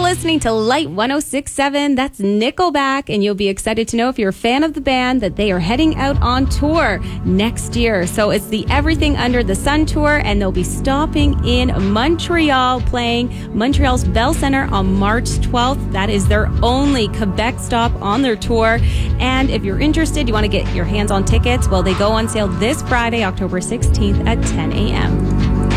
listening to Light 106.7. That's Nickelback, and you'll be excited to know if you're a fan of the band that they are heading out on tour next year. So it's the Everything Under the Sun tour, and they'll be stopping in Montreal, playing Montreal's Bell Centre on March 12th. That is their only Quebec stop on their tour. And if you're interested, you want to get your hands on tickets, well, they go on sale this Friday, October 16th at 10 a.m.